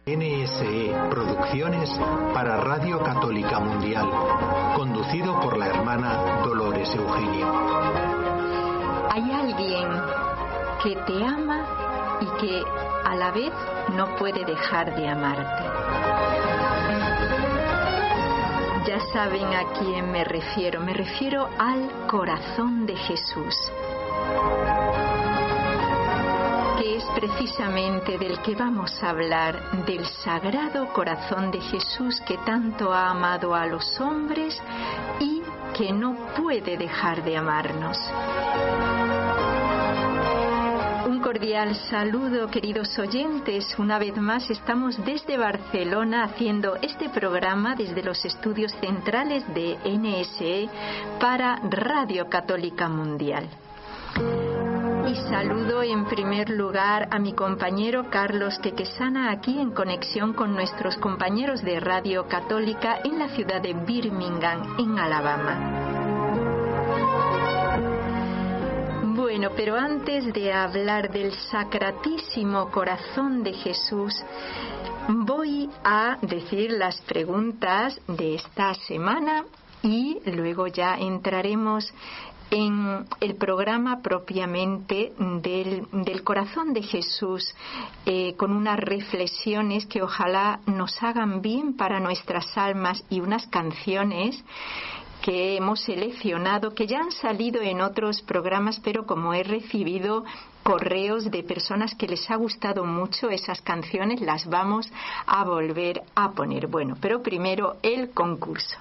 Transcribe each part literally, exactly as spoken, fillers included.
N S E Producciones para Radio Católica Mundial, conducido por la hermana Dolores Eugenio. Hay alguien que te ama y que a la vez no puede dejar de amarte. Ya saben a quién me refiero. Me refiero al corazón de Jesús, que es precisamente del que vamos a hablar, del Sagrado Corazón de Jesús que tanto ha amado a los hombres y que no puede dejar de amarnos. Un cordial saludo, queridos oyentes. Una vez más estamos desde Barcelona haciendo este programa desde los estudios centrales de N S E para Radio Católica Mundial. Y saludo en primer lugar a mi compañero Carlos Quequesana aquí en conexión con nuestros compañeros de Radio Católica en la ciudad de Birmingham, en Alabama. Bueno, pero antes de hablar del Sacratísimo Corazón de Jesús, voy a decir las preguntas de esta semana y luego ya entraremos en el programa propiamente del, del corazón de Jesús, eh, con unas reflexiones que ojalá nos hagan bien para nuestras almas y unas canciones que hemos seleccionado, que ya han salido en otros programas, pero como he recibido correos de personas que les ha gustado mucho esas canciones, las vamos a volver a poner. Bueno, pero primero el concurso.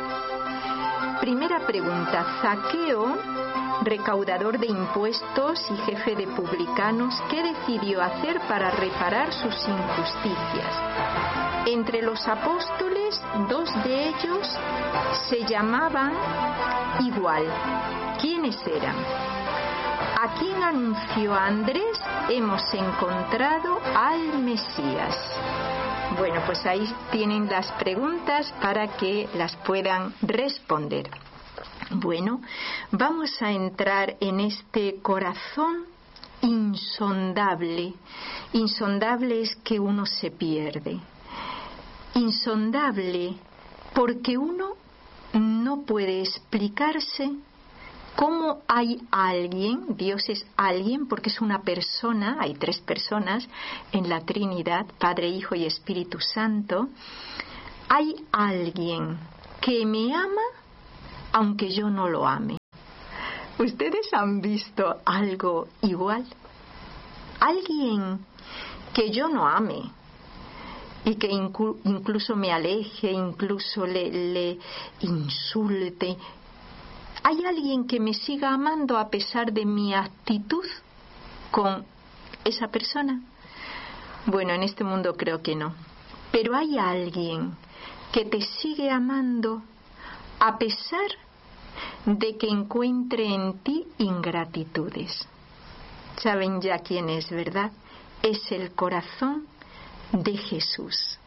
Primera pregunta. Zaqueo, recaudador de impuestos y jefe de publicanos, ¿qué decidió hacer para reparar sus injusticias? Entre los apóstoles, dos de ellos se llamaban igual. ¿Quiénes eran? ¿A quién anunció Andrés? Hemos encontrado al Mesías. Bueno, pues ahí tienen las preguntas para que las puedan responder. Bueno, vamos a entrar en este corazón insondable. Insondable es que uno se pierde. Insondable porque uno no puede explicarse cómo hay alguien, Dios es alguien porque es una persona, hay tres personas en la Trinidad, Padre, Hijo y Espíritu Santo. Hay alguien que me ama aunque yo no lo ame. ¿Ustedes han visto algo igual? Alguien que yo no ame y que inclu- incluso me aleje, incluso le, le insulte. ¿Hay alguien que me siga amando a pesar de mi actitud con esa persona? Bueno, en este mundo creo que no. Pero hay alguien que te sigue amando a pesar de que encuentre en ti ingratitudes. ¿Saben ya quién es, verdad? Es el corazón de Jesús.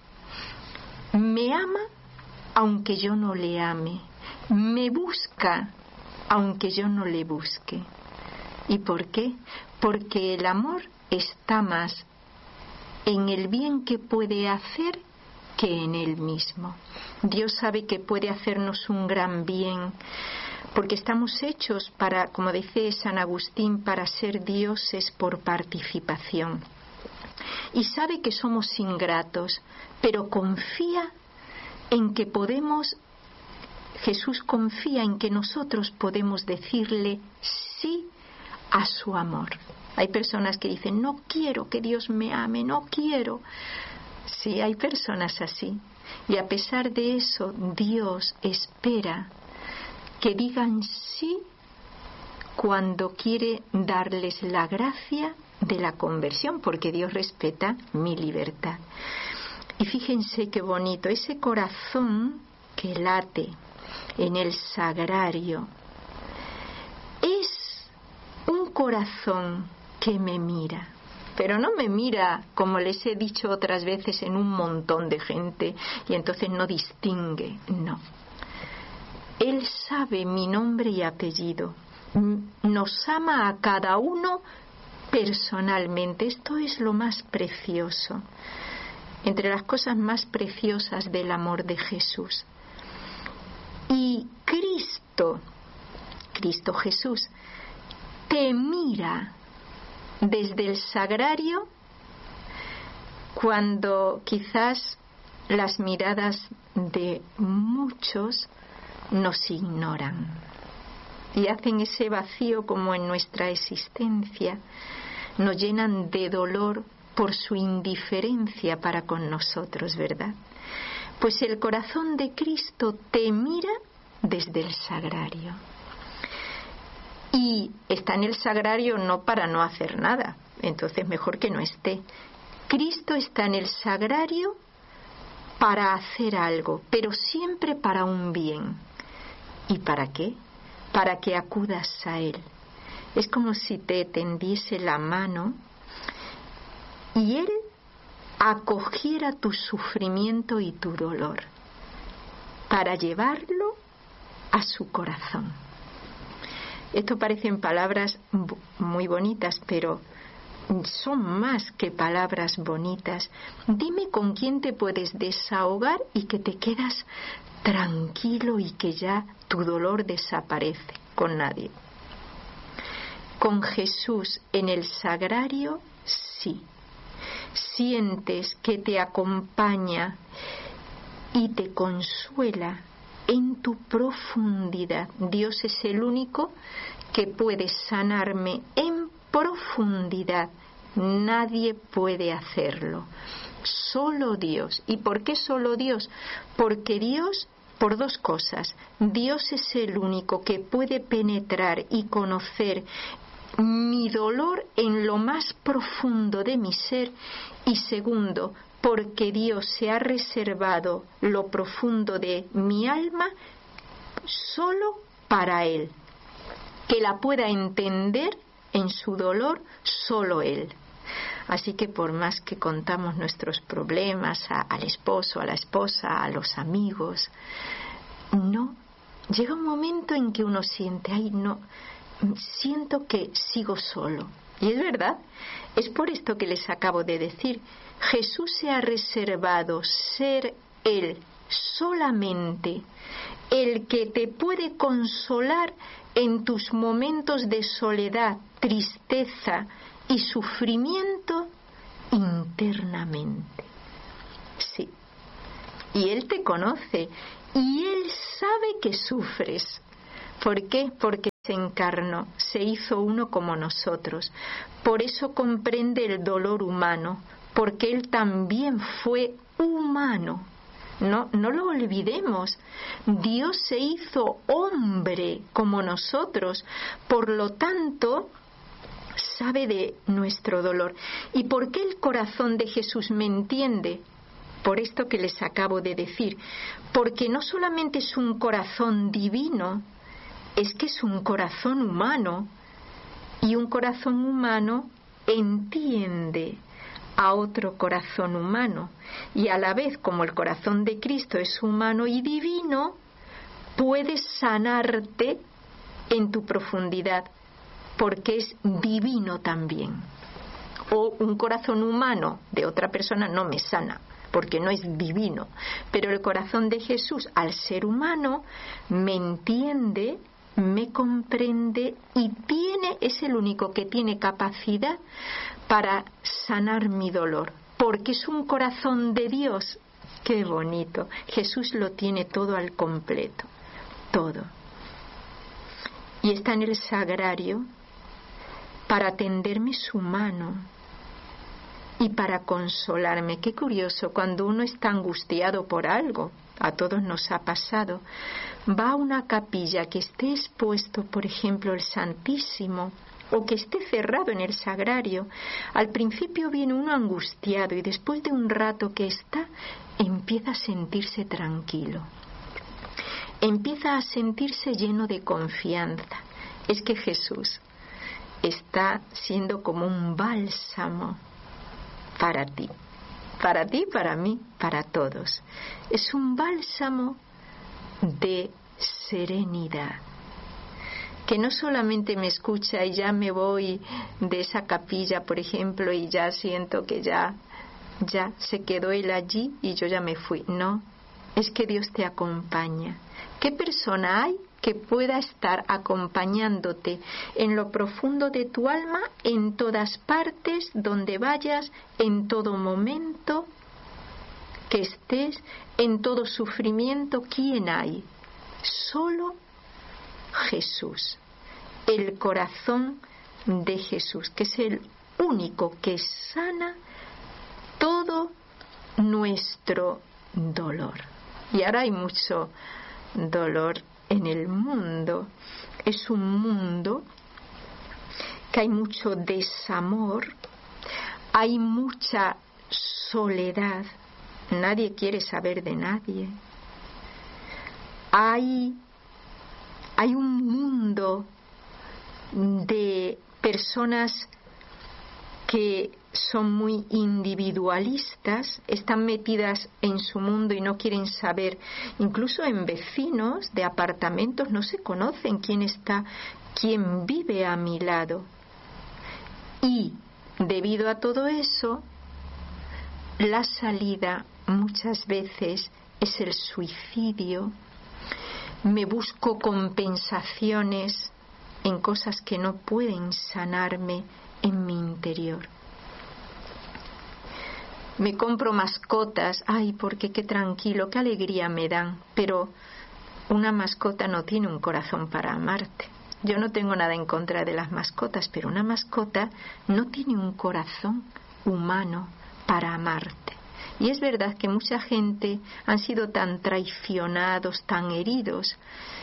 Me ama aunque yo no le ame. Me busca aunque yo no le busque. ¿Y por qué? Porque el amor está más en el bien que puede hacer que en él mismo. Dios sabe que puede hacernos un gran bien, porque estamos hechos para, como dice San Agustín, para ser dioses por participación. Y sabe que somos ingratos, pero confía en que podemos, Jesús confía en que nosotros podemos decirle sí a su amor. Hay personas que dicen, no quiero que Dios me ame, no quiero. Sí, hay personas así. Y a pesar de eso, Dios espera que digan sí cuando quiere darles la gracia de la conversión, porque Dios respeta mi libertad. Y fíjense qué bonito, ese corazón que late en el sagrario es un corazón que me mira. Pero no me mira, como les he dicho otras veces, en un montón de gente y entonces no distingue, no. Él sabe mi nombre y apellido. Nos ama a cada uno personalmente. Esto es lo más precioso. entre las cosas más preciosas del amor de Jesús. Y Cristo, Cristo Jesús, te mira desde el sagrario cuando quizás las miradas de muchos nos ignoran y hacen ese vacío como en nuestra existencia, nos llenan de dolor por su indiferencia para con nosotros, ¿verdad? Pues el corazón de Cristo te mira desde el sagrario. Y está en el sagrario no para no hacer nada, entonces mejor que no esté. Cristo está en el sagrario para hacer algo, pero siempre para un bien. ¿Y para qué? Para que acudas a Él. Es como si te tendiese la mano y Él acogiera tu sufrimiento y tu dolor para llevarlo a su corazón. Esto parecen palabras muy bonitas, pero son más que palabras bonitas. Dime con quién te puedes desahogar y que te quedas tranquilo y que ya tu dolor desaparece. Con nadie. Con Jesús en el sagrario, sí. Sientes que te acompaña y te consuela en tu profundidad. Dios es el único que puede sanarme en profundidad. Nadie puede hacerlo. Solo Dios. ¿Y por qué solo Dios? Porque Dios, por dos cosas. Dios es el único que puede penetrar y conocer mi dolor en lo más profundo de mi ser. Y segundo, porque Dios se ha reservado lo profundo de mi alma solo para Él, que la pueda entender en su dolor solo Él. Así que por más que contamos nuestros problemas a, al esposo, a la esposa, a los amigos, no, llega un momento en que uno siente, ay no, siento que sigo solo. Y es verdad, es por esto que les acabo de decir, Jesús se ha reservado ser Él solamente el que te puede consolar en tus momentos de soledad, tristeza y sufrimiento internamente. Sí, y Él te conoce y Él sabe que sufres. ¿Por qué? Porque se encarnó, se hizo uno como nosotros. Por eso comprende el dolor humano, porque Él también fue humano. No, no lo olvidemos. Dios se hizo hombre como nosotros. Por lo tanto, sabe de nuestro dolor. ¿Y por qué el corazón de Jesús me entiende? Por esto que les acabo de decir. Porque no solamente es un corazón divino, es que es un corazón humano. Y un corazón humano entiende a otro corazón humano, y a la vez, como el corazón de Cristo es humano y divino, puede sanarte en tu profundidad, porque es divino también. O un corazón humano de otra persona no me sana, porque no es divino, pero el corazón de Jesús, al ser humano, me entiende, me comprende y tiene, es el único que tiene capacidad para sanar mi dolor, porque es un corazón de Dios. ¡Qué bonito! Jesús lo tiene todo al completo, todo. Y está en el sagrario para tenderme su mano y para consolarme. Qué curioso, cuando uno está angustiado por algo, a todos nos ha pasado, va a una capilla que esté expuesto, por ejemplo, el Santísimo, o que esté cerrado en el sagrario. Al principio viene uno angustiado y después de un rato que está, empieza a sentirse tranquilo. Empieza a sentirse lleno de confianza. Es que Jesús está siendo como un bálsamo para ti, para ti, para mí, para todos. Es un bálsamo de serenidad, que no solamente me escucha y ya me voy de esa capilla, por ejemplo, y ya siento que ya ya se quedó él allí y yo ya me fui. No, es que Dios te acompaña. ¿Qué persona hay que pueda estar acompañándote en lo profundo de tu alma, en todas partes, donde vayas, en todo momento que estés, en todo sufrimiento? ¿Quién hay? Solo Jesús, el corazón de Jesús, que es el único que sana todo nuestro dolor. Y ahora hay mucho dolor en el mundo. Es un mundo que hay mucho desamor, hay mucha soledad, nadie quiere saber de nadie. Hay, hay un mundo de personas que son muy individualistas, están metidas en su mundo y no quieren saber. Incluso en vecinos de apartamentos no se conocen quién está, quién vive a mi lado. Y debido a todo eso, la salida muchas veces es el suicidio. Me busco compensaciones en cosas que no pueden sanarme en mi interior. Me compro mascotas, ay, porque qué tranquilo, qué alegría me dan, pero una mascota no tiene un corazón para amarte. Yo no tengo nada en contra de las mascotas, pero una mascota no tiene un corazón humano para amarte. Y es verdad que mucha gente han sido tan traicionados, tan heridos,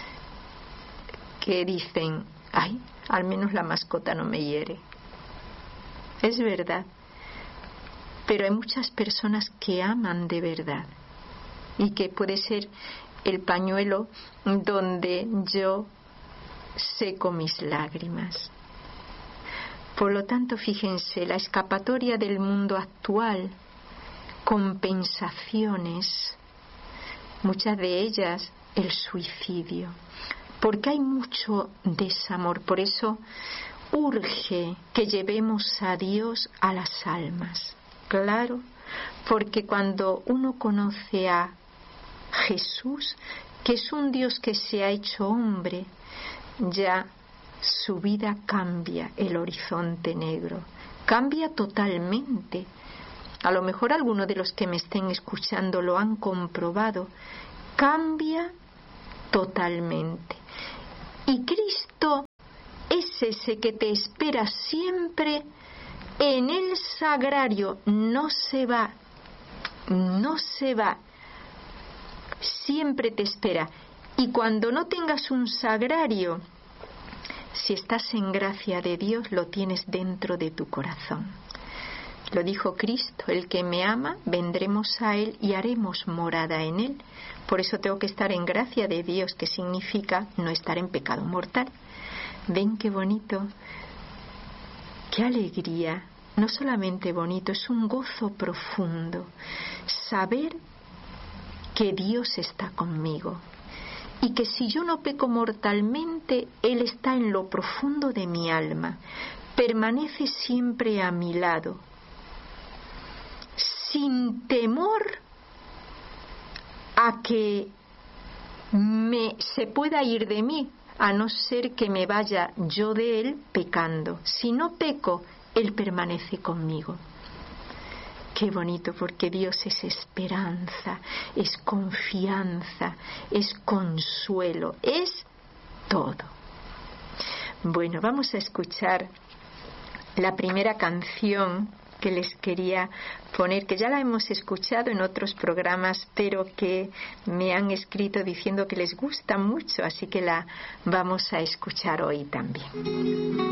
que dicen, ay, al menos la mascota no me hiere. Es verdad, pero hay muchas personas que aman de verdad y que puede ser el pañuelo donde yo seco mis lágrimas. Por lo tanto, fíjense, la escapatoria del mundo actual, compensaciones, muchas de ellas el suicidio, porque hay mucho desamor. Por eso urge que llevemos a Dios a las almas. Claro, porque cuando uno conoce a Jesús, que es un Dios que se ha hecho hombre, ya su vida cambia, el horizonte negro, cambia totalmente. A lo mejor algunos de los que me estén escuchando lo han comprobado, cambia totalmente. Y Cristo es ese que te espera siempre en el sagrario, no se va, no se va, siempre te espera. Y cuando no tengas un sagrario, si estás en gracia de Dios, lo tienes dentro de tu corazón. Lo dijo Cristo, el que me ama, vendremos a Él y haremos morada en Él. Por eso tengo que estar en gracia de Dios, que significa no estar en pecado mortal. ¿Ven qué bonito? ¡Qué alegría! No solamente bonito, es un gozo profundo. Saber que Dios está conmigo y que si yo no peco mortalmente, Él está en lo profundo de mi alma, permanece siempre a mi lado, sin temor a que me, se pueda ir de mí, a no ser que me vaya yo de Él pecando. Si no peco, Él permanece conmigo. Qué bonito, porque Dios es esperanza, es confianza, es consuelo, es todo. Bueno, vamos a escuchar la primera canción que les quería poner, que ya la hemos escuchado en otros programas, pero que me han escrito diciendo que les gusta mucho, así que la vamos a escuchar hoy también.